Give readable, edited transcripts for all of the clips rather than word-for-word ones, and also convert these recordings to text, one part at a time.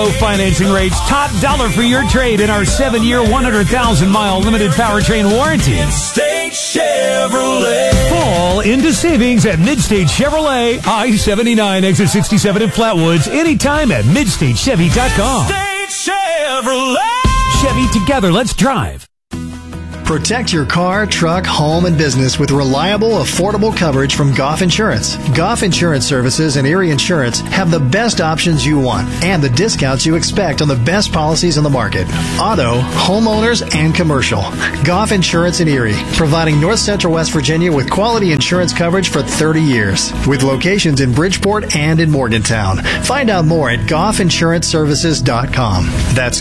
low financing rates, top dollar for your trade in our 7-year, 100,000-mile limited powertrain warranty. Midstate Chevrolet. Fall into savings at Midstate Chevrolet, I-79, exit 67 in Flatwoods. Anytime at MidstateChevy.com. Midstate Chevrolet. Chevy, together, let's drive. Protect your car, truck, home, and business with reliable, affordable coverage from Goff Insurance. Goff Insurance Services and Erie Insurance have the best options you want and the discounts you expect on the best policies in the market. Auto, homeowners, and commercial. Goff Insurance in Erie, providing North Central West Virginia with quality insurance coverage for 30 years, with locations in Bridgeport and in Morgantown. Find out more at GoffInsuranceServices.com. That's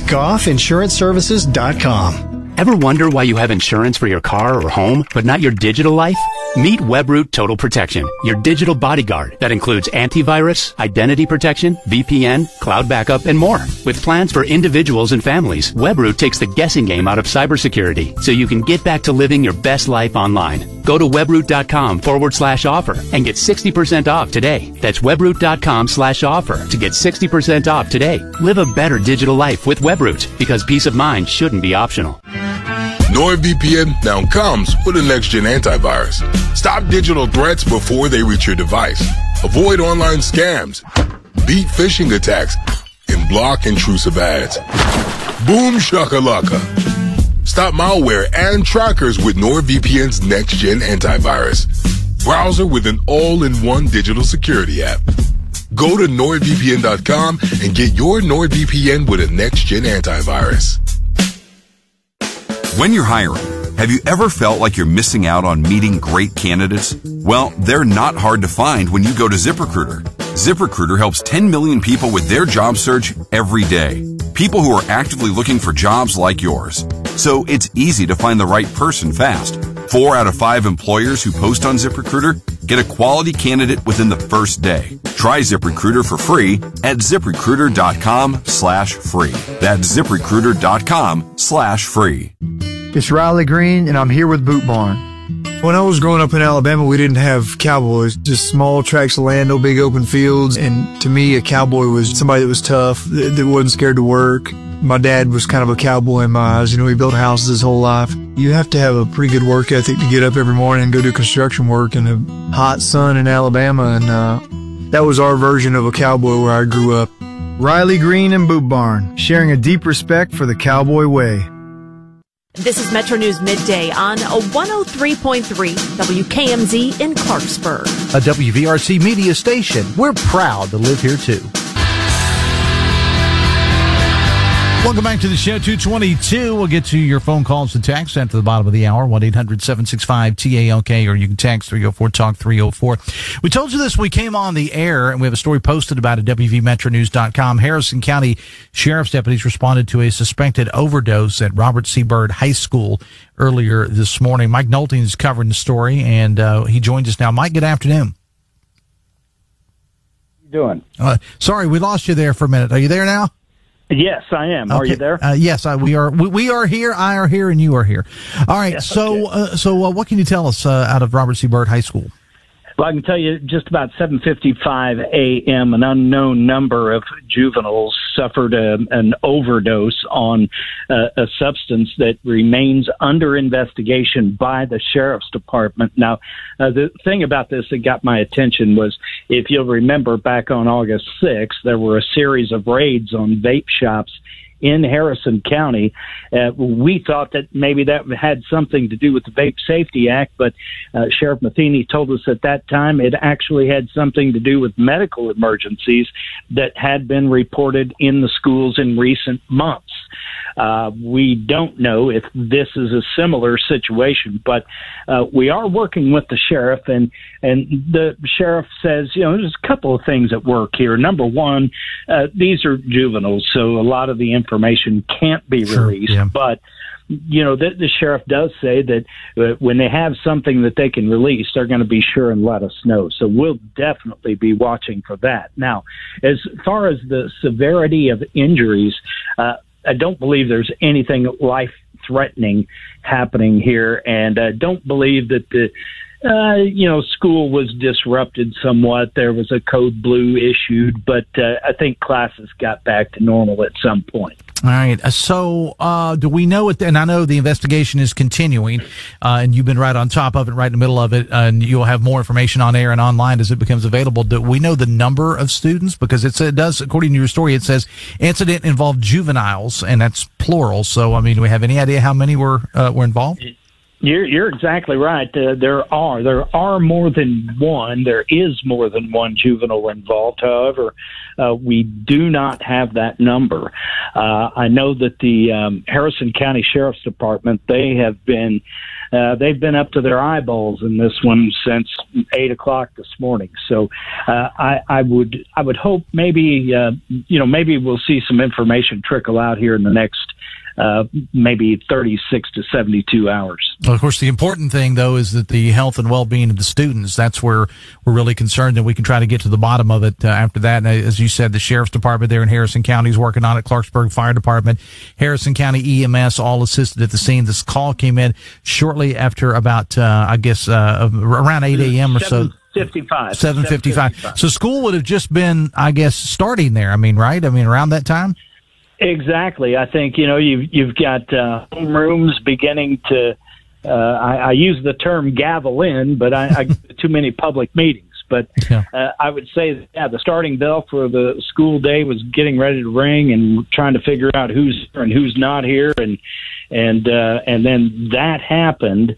GoffInsuranceServices.com. Ever wonder why you have insurance for your car or home, but not your digital life? Meet Webroot Total Protection, your digital bodyguard that includes antivirus, identity protection, VPN, cloud backup, and more. With plans for individuals and families, Webroot takes the guessing game out of cybersecurity so you can get back to living your best life online. Go to webroot.com/offer and get 60% off today. That's webroot.com/offer to get 60% off today. Live a better digital life with Webroot, because peace of mind shouldn't be optional. NordVPN now comes with a next-gen antivirus. Stop digital threats before they reach your device. Avoid online scams, beat phishing attacks, and block intrusive ads. Boom shakalaka. Stop malware and trackers with NordVPN's next-gen antivirus. Browser with an all-in-one digital security app. Go to NordVPN.com and get your NordVPN with a next-gen antivirus. When you're hiring, have you ever felt like you're missing out on meeting great candidates? Well, they're not hard to find when you go to ZipRecruiter. ZipRecruiter helps 10 million people with their job search every day. People who are actively looking for jobs like yours. So it's easy to find the right person fast. 4 out of 5 employers who post on ZipRecruiter get a quality candidate within the first day. Try ZipRecruiter for free at ZipRecruiter.com/free. That's ZipRecruiter.com/free. It's Riley Green, and I'm here with Boot Barn. When I was growing up in Alabama, we didn't have cowboys, just small tracts of land, no big open fields. And to me, a cowboy was somebody that was tough, that wasn't scared to work. My dad was kind of a cowboy in my eyes. You know, he built houses his whole life. You have to have a pretty good work ethic to get up every morning and go do construction work in the hot sun in Alabama. And that was our version of a cowboy where I grew up. Riley Green and Boot Barn, sharing a deep respect for the cowboy way. This is Metro News Midday on a 103.3 WKMZ in Clarksburg. A WVRC media station. We're proud to live here, too. Welcome back to the show, 222. We'll get to your phone calls and texts at the bottom of the hour, 1-800-765-TALK, or you can text 304-TALK-304. We told you this when we came on the air, and we have a story posted about it at WVMetroNews.com. Harrison County Sheriff's deputies responded to a suspected overdose at Robert C. Byrd High School earlier this morning. Mike Nolting is covering the story, and he joins us now. Mike, good afternoon. How you doing? Sorry, we lost you there for a minute. Are you there now? Yes, I am. Okay. Are you there? Yes, we are. We are here. I are here, and you are here. All right. Yes, so, okay. What can you tell us out of Robert C. Byrd High School? Well, I can tell you just about 7:55 a.m., an unknown number of juveniles suffered an overdose on a substance that remains under investigation by the Sheriff's Department. Now, the thing about this that got my attention was, if you'll remember, back on August 6th, there were a series of raids on vape shops in Harrison County. We thought that maybe that had something to do with the Vape Safety Act, but Sheriff Matheny told us at that time it actually had something to do with medical emergencies that had been reported in the schools in recent months. We don't know if this is a similar situation, but we are working with the sheriff, and the sheriff says, there's a couple of things at work here. Number one, these are juveniles, so a lot of the information can't be released, but the sheriff does say that when they have something that they can release, they're going to be sure and let us know. So we'll definitely be watching for that. Now, as far as the severity of injuries, I don't believe there's anything life-threatening happening here, and I don't believe that school was disrupted somewhat. There was a code blue issued, but I think classes got back to normal at some point. All right. So, do we know it? And I know the investigation is continuing, and you've been right on top of it, right in the middle of it, and you'll have more information on air and online as it becomes available. Do we know the number of students? Because it does, according to your story, it says incident involved juveniles, and that's plural. So, I mean, do we have any idea how many were involved? You're exactly right. There are more than one. There is more than one juvenile involved. However, we do not have that number. I know that the Harrison County Sheriff's Department, they've been up to their eyeballs in this one since 8:00 this morning. So I would hope maybe we'll see some information trickle out here in the next maybe 36 to 72 hours. Well, of course, the important thing, though, is that the health and well-being of the students, that's where we're really concerned, and we can try to get to the bottom of it after that. And as you said, the Sheriff's Department there in Harrison County is working on it. Clarksburg Fire Department, Harrison County EMS, all assisted at the scene. This call came in shortly after about, around 8 a.m. or so. 7:55. So school would have just been, I guess, starting there. I mean, right? I mean, around that time? Exactly. I think, you've got homerooms beginning to, I use the term gavel in, but I too many public meetings. But I would say, the starting bell for the school day was getting ready to ring and trying to figure out who's here and who's not here. And then that happened.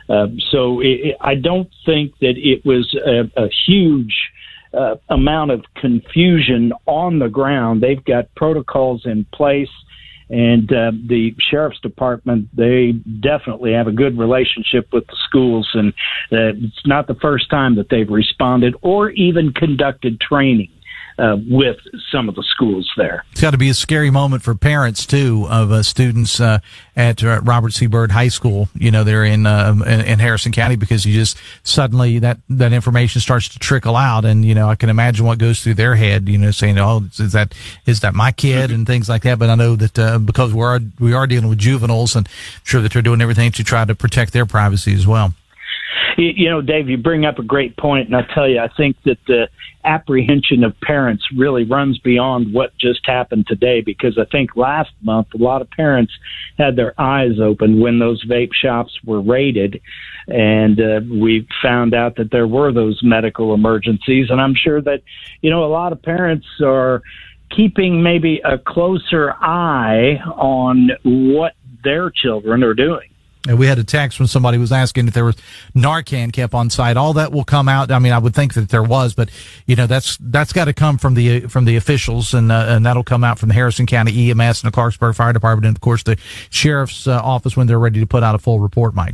So I don't think that it was a huge amount of confusion on the ground. They've got protocols in place, and the Sheriff's Department, they definitely have a good relationship with the schools, and it's not the first time that they've responded or even conducted training with some of the schools there. It's got to be a scary moment for parents, too, of students at Robert C. Byrd High School, they're in Harrison County, because you just suddenly that information starts to trickle out, and, I can imagine what goes through their head, saying, oh, is that my kid, and things like that. But I know that because we are dealing with juveniles, and I'm sure that they're doing everything to try to protect their privacy as well. Dave, you bring up a great point, and I'll tell you, I think that the apprehension of parents really runs beyond what just happened today, because I think last month a lot of parents had their eyes open when those vape shops were raided, and we found out that there were those medical emergencies, and I'm sure that, a lot of parents are keeping maybe a closer eye on what their children are doing. And we had a text when somebody was asking if there was Narcan kept on site. All that will come out. I mean, I would think that there was, but that's got to come from the officials, and that'll come out from the Harrison County EMS and the Clarksburg Fire Department, and of course the Sheriff's Office when they're ready to put out a full report, Mike.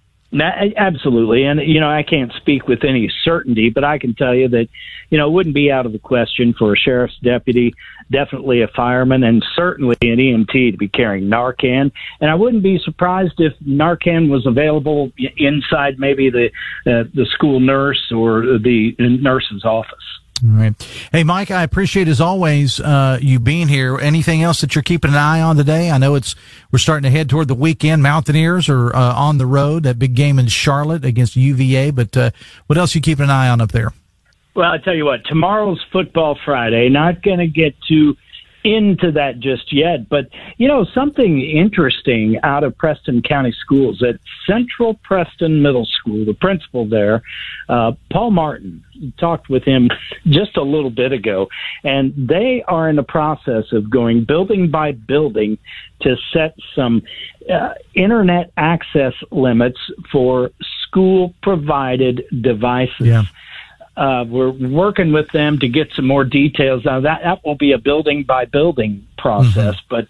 Absolutely. And, I can't speak with any certainty, but I can tell you that, it wouldn't be out of the question for a sheriff's deputy, definitely a fireman, and certainly an EMT to be carrying Narcan. And I wouldn't be surprised if Narcan was available inside maybe the school nurse or the nurse's office. All right. Hey, Mike, I appreciate, as always, you being here. Anything else that you're keeping an eye on today? I know we're starting to head toward the weekend. Mountaineers are on the road. That big game in Charlotte against UVA. But what else are you keeping an eye on up there? Well, I tell you what, tomorrow's Football Friday. Not going to get too into that just yet, but something interesting out of Preston County Schools at Central Preston Middle School. The principal there, Paul Martin, talked with him just a little bit ago, and they are in the process of going building by building to set some internet access limits for school provided devices. Yeah. We're working with them to get some more details. Now, that will be a building-by-building process, but,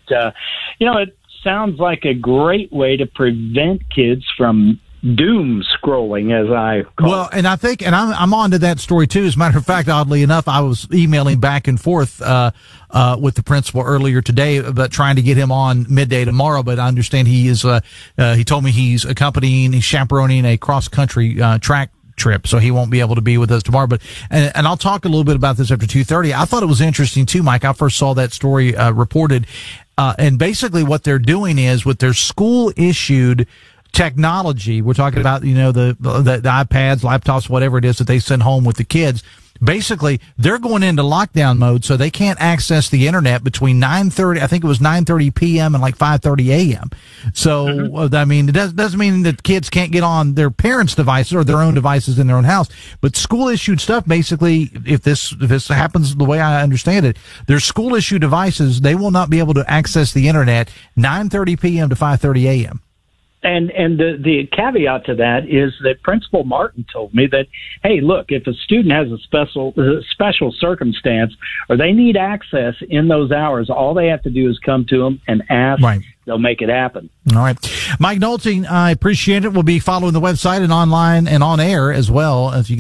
it sounds like a great way to prevent kids from doom scrolling, as I call it. Well, and I think, and I'm on to that story, too. As a matter of fact, oddly enough, I was emailing back and forth with the principal earlier today about trying to get him on midday tomorrow, but I understand he told me he's chaperoning a cross-country track trip, so he won't be able to be with us tomorrow. But and I'll talk a little bit about this after 2:30. I thought it was interesting too, Mike. I first saw that story reported, and basically what they're doing is with their school issued technology. We're talking about, the iPads, laptops, whatever it is that they send home with the kids. Basically, they're going into lockdown mode, so they can't access the internet between 9:30 p.m. and like 5:30 a.m. So, I mean, it doesn't mean that kids can't get on their parents' devices or their own devices in their own house. But school-issued stuff, basically, if this happens the way I understand it, their school-issued devices, they will not be able to access the internet 9:30 p.m. to 5:30 a.m. And the caveat to that is that Principal Martin told me that, hey, look, if a student has a special circumstance or they need access in those hours, all they have to do is come to them and ask. Right. They'll make it happen. All right. Mike Nolte, I appreciate it. We'll be following the website and online and on air as well. If you